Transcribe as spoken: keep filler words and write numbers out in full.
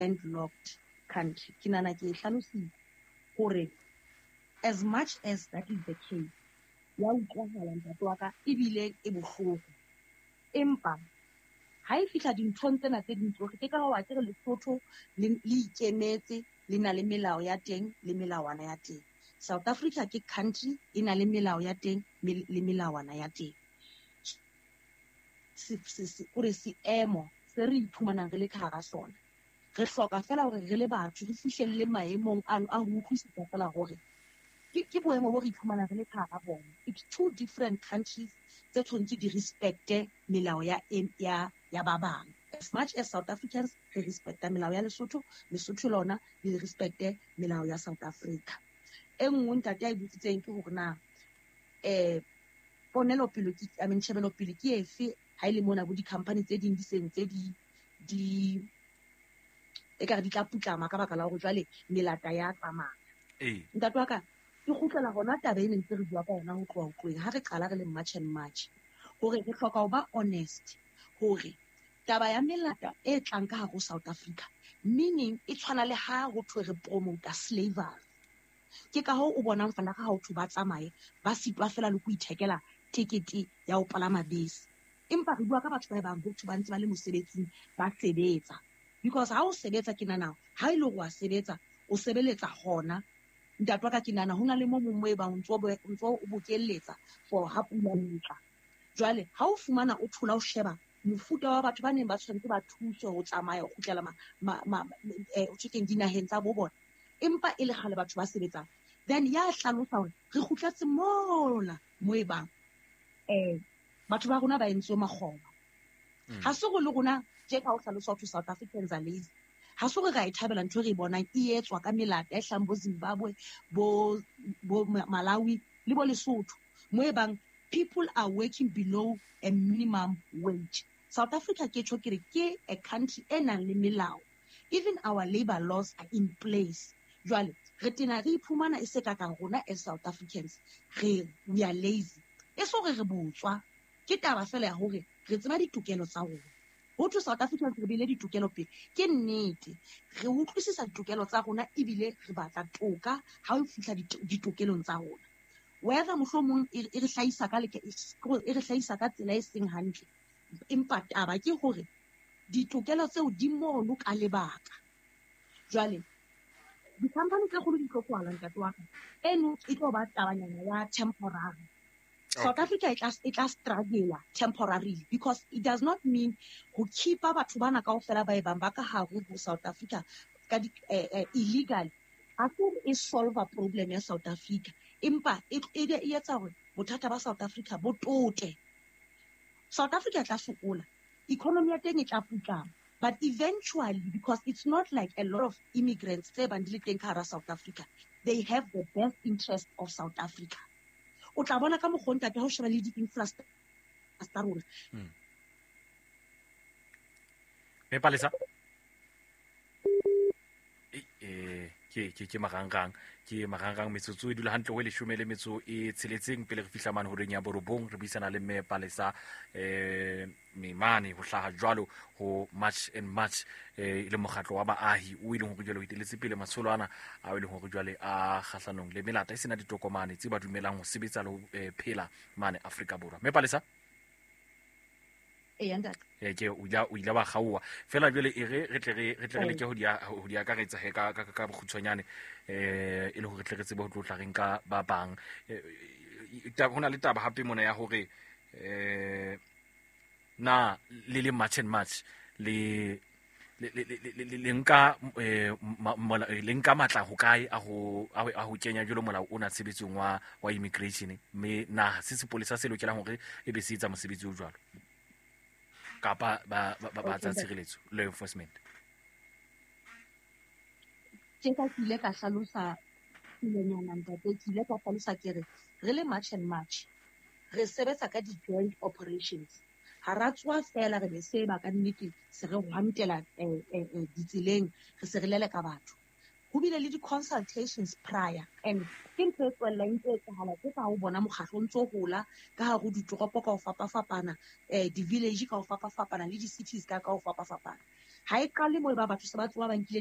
landlocked country. Ke nana ke hlalositse hore as much as that is the case, ya utlwahala ntate wa ka ebile e bohloko. Empa ha e fihla dinthong tsena tse ding tsohle, ke ka ho akere Lesotho le ikemetse le na le melao ya teng le melawana ya teng. South Africa ke country e na le melao ya teng le melawana ya teng. Hore seemo se re iphumanang re le ka hara sona, re hloka fela hore re le batho re fihlelle maemong ano a ho utlwisisa fela hore ke boemo bo re iphumanang re le ka hara bona. It's two different countries tse tshwanetse di respecte melao ya ya ba bang. As much as South Africans re respecta melao ya Lesotho, Lesotho lona le respecte melao ya South Africa. E nngwe ntate a ibutsitseng ke hore na eh ponelo pele ke I mean tshebelo pele ke efe ha ile mona bo di-company tse ding di sentse di di e ka re di tla putlama ka baka la hore jwale melata ya tsamaya. Eh Ntate wa ka ke kgutlela hona taba ene ntse re bua ka yona ho tloha utlweng ha re qala re le match and match hore re hloka ho ba honest hore taba ya melata e tlang ka hare ho South Africa, meaning e tshwana le ha ho thwe re promote slavery. Ke ka ho o bonang fela ka ha ho thwe ba tsamaye ba sitwa fela le go ithekela tikete ya ho palama bese. Empa re bua ka batho ba bang ho thwe ba ntse ba le mosebetsing ba sebetsa, because ha o sebetsa ke nana ha ile go a sebetsa o sebeletsa hona ntate wa ka ke nana hona le mo mongwe e bang ntso ntso o bokelletsa for ha pula ntla. Jwale ha o fumana o thola o sheba mofuta wa batho ba neng ba tshwantse ba thuse ho tsamaya go tlela ma eh o tshekeng dinaheng tsa bo bona, empa e le gale batho ba sebetsang, then ya hlalosa hore re kgutletse mola mo e bang eh batho ba rona ba entse makgoba. Ha se go le rona je ka o hlalosa ho South Africans are lazy. Ha se go ga e thabela ntho re bonang e etswa ka melata e hlang bo Zimbabwe bo bo Malawi le bo Lesotho mo e bang people are working below a minimum wage. South Africa ke tjho kere ke a country e nang le melao, even our labor laws are in place. Jwale re tena re iphumana e se ka ka rona as South Africans re we are lazy. E so re re botswa ke taba fela ya hore re tseba ditokelo tsa rona. Ho thwe South Africans re bile ditokelo pele ke nnete, re utlwisisa ditokelo tsa rona ebile re batla toka ha o fihla ditokelong tsa rona. Whether mohlomong e re hlahisa ka le e re hlahisa ka tsela e seng hantle, empa taba ke hore ditokelo tseo di mono ka lebaka. Jwale di-company tse kgolo di tlo kwalang ntate wa ka eno e tlo ba tabanyana ya temporary. South Africa it tla struggle temporarily, because it does not mean ho keepa batho bana kaofela ba e bang ba ka hare ho South Africa ka di illegal. Ha se e solve a problem ya South Africa, empa e e etsa hore bothata ba South Africa bo tote. South Africa tla sokola, economy ya teng e tla putlama, but eventually, because it's not like a lot of immigrants tse bang di le teng ka hara South Africa, they have the best interest of South Africa. O tla bona ka mokgwa ntate ha o sheba le di-infrastructure tsa rona. Me Palesa eh ke ke ke marangrang ke marangrang metsotso e dula hantle ho le shumele metso e tsheletseng pele re fihla mane ho reng ya borobong re buisana le Me Palesa eh memane ho hlaha jwalo ho March and March eh le mokgatlo wa baahi o ile ho re jwale ho iteletse pele matsholwana a ile ho re jwale a khahlanong le melata e sena ditokomane tse ba dumelang ho sebetsa le ho phela mane Afrika Borwa. Me Palesa e yanda e ke o ila o ila ba gaua fela jwale e re re tle re re tle re leke ho dia ho dia ka retsa he ka ka ka bokgutshwanyane eh ile ho re tle re tsebe ho tlotla reng ka ba bang ta hona le taba hape mona ya hore eh na le le match and match le le nka le nka matla ho kae a ho a ho kenya jolo molao ona tshebetsong wa wa immigration me na se sepolesa se lokelang hore e be se etsa mosebetsi o jwalo kapa ba ba ba tsa tshireletso law enforcement. Ke ka ile ka hlalosa ilenyana ntate ke ile ka hlalosa kere re le match and match re sebetsa ka di-joint operations, ha ra tswa fela re be se ba ka nnete se re hwantela ditseleng re se re lele ka batho. Ho bile le di-consultations prior, and ke ntho e tswellang tse etsahala ke ka ho bona mokgatlo ntso hola ka ha go ditoropo ka ho fapafapana, di-village ka ho fapafapana le di-cities ka ka ho fapafapana. ha e qale moo ba batho se ba tloha ba nkile